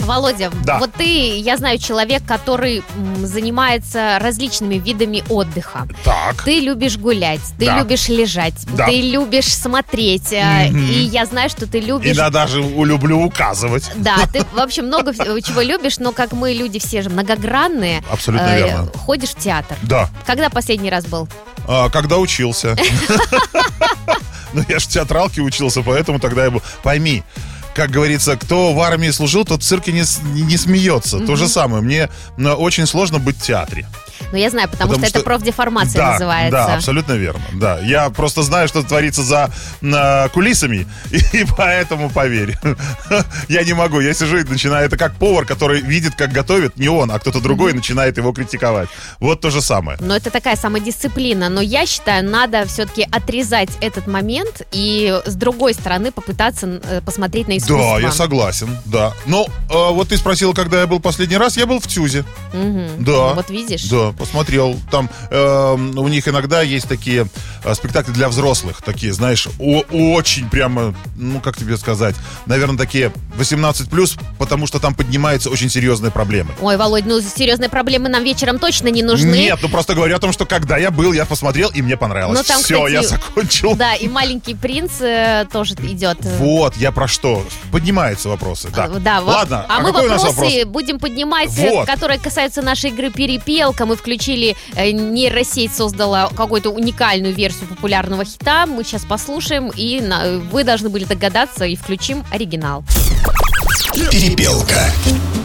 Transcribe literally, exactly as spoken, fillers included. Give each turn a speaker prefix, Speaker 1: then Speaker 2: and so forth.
Speaker 1: Володя,
Speaker 2: Да.
Speaker 1: вот ты, я знаю, человек, который м, занимается различными видами отдыха.
Speaker 2: Так.
Speaker 1: Ты любишь гулять, ты
Speaker 2: Да.
Speaker 1: любишь лежать,
Speaker 2: Да.
Speaker 1: ты любишь смотреть, э,
Speaker 2: Мгм.
Speaker 1: и я знаю, что ты любишь...
Speaker 2: И я даже люблю указывать.
Speaker 1: Да, ты, в общем, много вс- чего любишь, но как мы, люди все же многогранные,
Speaker 2: Абсолютно
Speaker 1: э,
Speaker 2: верно.
Speaker 1: ходишь в театр.
Speaker 2: Да.
Speaker 1: Когда последний раз был?
Speaker 2: А, когда учился. Ну, я же в театралке учился, поэтому тогда я был... Пойми, как говорится, кто в армии служил, тот в цирке не, с- не смеется. То же самое. Мне ну, очень сложно быть в театре.
Speaker 1: Ну, я знаю, потому,
Speaker 2: Потому
Speaker 1: что,
Speaker 2: что-
Speaker 1: это профдеформация
Speaker 2: Да,
Speaker 1: называется.
Speaker 2: да, абсолютно верно. Да, я просто знаю, что творится за а, кулисами, и, и поэтому поверь. Я не могу, я сижу и начинаю. Это как повар, который видит, как готовит, не он, а кто-то другой, и начинает его критиковать. Вот то же самое.
Speaker 1: Но это такая самодисциплина. Но я считаю, надо все-таки отрезать этот момент и с другой стороны попытаться э, посмотреть на искусство.
Speaker 2: Да, я согласен, да. Но э, вот ты спросила, когда я был последний раз, я был в ТЮЗе.
Speaker 1: Мгм.
Speaker 2: Да.
Speaker 1: Вот видишь?
Speaker 2: Да, посмотрел. Там э, у них иногда есть такие э, спектакли для взрослых. Такие, знаешь, о- очень прямо, ну, как тебе сказать, наверное, такие восемнадцать плюс, потому что там поднимаются очень серьезные проблемы.
Speaker 1: Ой, Володь, ну серьезные проблемы нам вечером точно не нужны.
Speaker 2: Нет, ну просто говорю о том, что когда я был, я посмотрел, и мне понравилось.
Speaker 1: Ну, там,
Speaker 2: Все,
Speaker 1: кстати,
Speaker 2: я закончил.
Speaker 1: Да, и «Маленький принц» э, тоже идет.
Speaker 2: Вот, я про что? Поднимаются вопросы, да.
Speaker 1: Э, да, во-
Speaker 2: Ладно,
Speaker 1: а,
Speaker 2: а
Speaker 1: мы
Speaker 2: какой у нас
Speaker 1: вопросы
Speaker 2: вопрос?
Speaker 1: будем поднимать, э,
Speaker 2: Вот.
Speaker 1: которые касаются нашей игры «Перепелка». Мы включили, э, нейросеть создала какую-то уникальную версию популярного хита. Мы сейчас послушаем, и на- вы должны были догадаться, и включим оригинал.
Speaker 3: Перепелка.